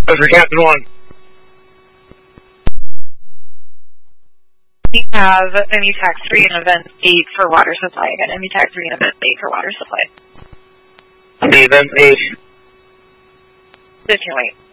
For Captain 1. We have MU Tax 3 and Event 8 for water supply. I got MU Tax 3 and Event 8 for water supply. The Event 8. 15 wait.